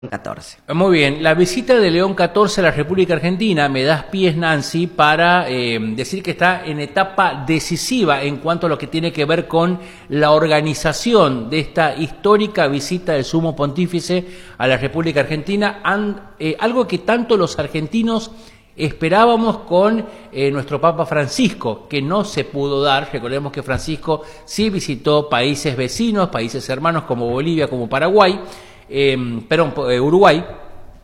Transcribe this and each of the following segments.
14. Muy bien, la visita de León XIV a la República Argentina, me das pies, Nancy, para decir que está en etapa decisiva en cuanto a lo que tiene que ver con la organización de esta histórica visita del Sumo Pontífice a la República Argentina, algo que tanto los argentinos esperábamos con nuestro Papa Francisco, que no se pudo dar. Recordemos que Francisco sí visitó países vecinos, países hermanos como Bolivia, como Paraguay, Uruguay,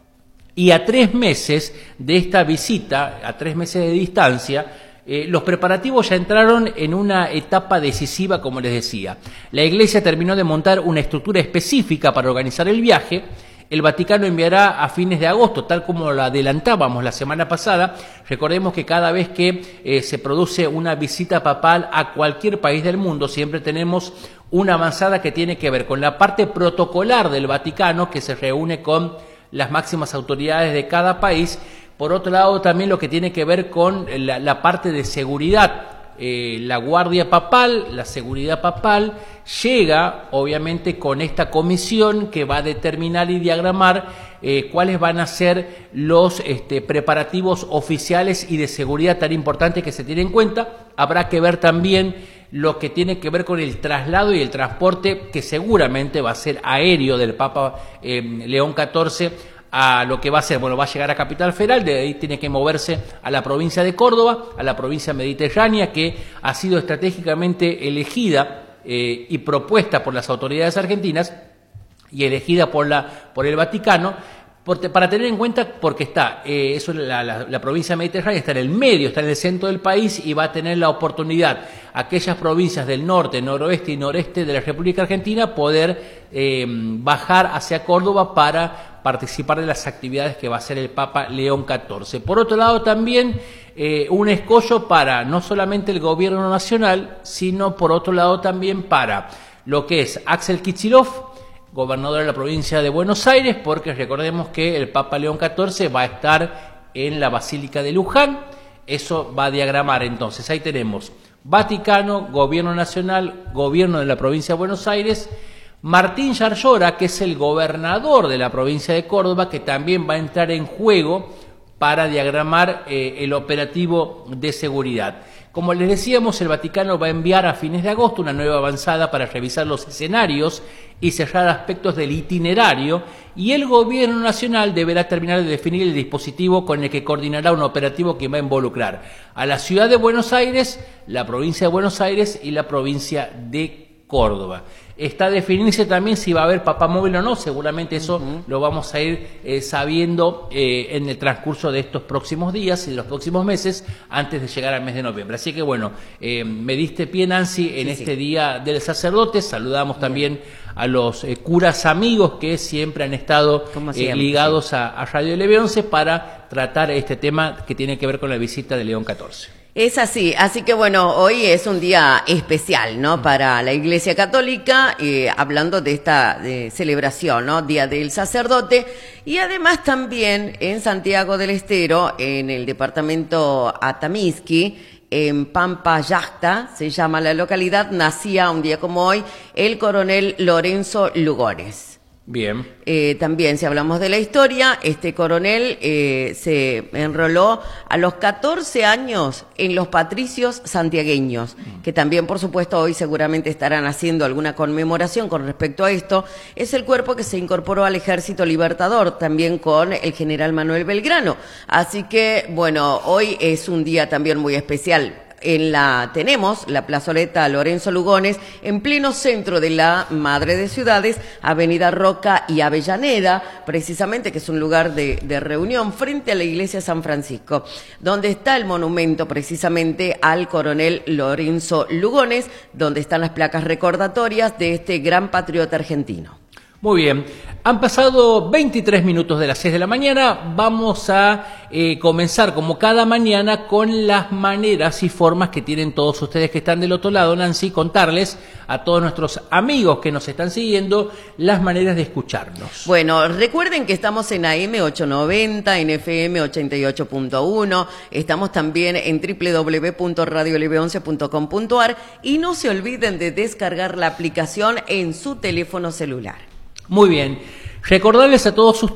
y a 3 meses de esta visita, a 3 meses de distancia, los preparativos ya entraron en una etapa decisiva, como les decía. La Iglesia terminó de montar una estructura específica para organizar el viaje. El Vaticano enviará a fines de agosto, tal como lo adelantábamos la semana pasada. Recordemos que cada vez que se produce una visita papal a cualquier país del mundo, siempre tenemos una avanzada que tiene que ver con la parte protocolar del Vaticano, que se reúne con las máximas autoridades de cada país. Por otro lado, también lo que tiene que ver con la parte de seguridad. La guardia papal, la seguridad papal, llega obviamente con esta comisión que va a determinar y diagramar cuáles van a ser los preparativos oficiales y de seguridad tan importantes que se tienen en cuenta. Habrá que ver también lo que tiene que ver con el traslado y el transporte, que seguramente va a ser aéreo, del Papa León XIV a lo que va a ser, bueno, va a llegar a Capital Federal, de ahí tiene que moverse a la provincia de Córdoba, a la provincia mediterránea, que ha sido estratégicamente elegida y propuesta por las autoridades argentinas y elegida por el Vaticano, para tener en cuenta, porque está, la provincia mediterránea está en el medio, está en el centro del país, y va a tener la oportunidad aquellas provincias del norte, noroeste y noreste de la República Argentina poder bajar hacia Córdoba para participar de las actividades que va a hacer el Papa León XIV. Por otro lado, también un escollo para no solamente el gobierno nacional, sino por otro lado también para lo que es Axel Kicillof, gobernador de la provincia de Buenos Aires, porque recordemos que el Papa León XIV va a estar en la Basílica de Luján. Eso va a diagramar entonces. Ahí tenemos Vaticano, Gobierno Nacional, Gobierno de la provincia de Buenos Aires, Martín Yarlora, que es el gobernador de la provincia de Córdoba, que también va a entrar en juego para diagramar el operativo de seguridad. Como les decíamos, el Vaticano va a enviar a fines de agosto una nueva avanzada para revisar los escenarios y cerrar aspectos del itinerario, y el Gobierno Nacional deberá terminar de definir el dispositivo con el que coordinará un operativo que va a involucrar a la ciudad de Buenos Aires, la provincia de Buenos Aires y la provincia de Córdoba. Está a definirse también si va a haber papamóvil o no. Seguramente eso lo vamos a ir sabiendo en el transcurso de estos próximos días y de los próximos meses, antes de llegar al mes de noviembre. Así que bueno, me diste pie, Nancy, en este Día del Sacerdote. Saludamos también a los curas amigos que siempre han estado ligados a Radio LB11 para tratar este tema que tiene que ver con la visita de León XIV. Es así que bueno, hoy es un día especial, ¿no? Para la Iglesia Católica, hablando de esta celebración, ¿no? Día del Sacerdote, y además también en Santiago del Estero, en el departamento Atamisqui, en Pampa Yacta, se llama la localidad, nacía un día como hoy el coronel Lorenzo Lugones. Bien. También, si hablamos de la historia, este coronel se enroló a los 14 años en los patricios santiagueños, que también, por supuesto, hoy seguramente estarán haciendo alguna conmemoración con respecto a esto. Es el cuerpo que se incorporó al Ejército Libertador, también con el general Manuel Belgrano. Así que, bueno, hoy es un día también muy especial. Tenemos la plazoleta Lorenzo Lugones en pleno centro de la Madre de Ciudades, Avenida Roca y Avellaneda, precisamente, que es un lugar de reunión frente a la iglesia San Francisco, donde está el monumento precisamente al coronel Lorenzo Lugones, donde están las placas recordatorias de este gran patriota argentino. Muy bien, han pasado 23 minutos de las 6 de la mañana, vamos a comenzar como cada mañana con las maneras y formas que tienen todos ustedes que están del otro lado, Nancy, contarles a todos nuestros amigos que nos están siguiendo las maneras de escucharnos. Bueno, recuerden que estamos en AM 890, en FM 88.1, estamos también en www.radiolb11.com.ar y no se olviden de descargar la aplicación en su teléfono celular. Muy bien. Recordarles a todos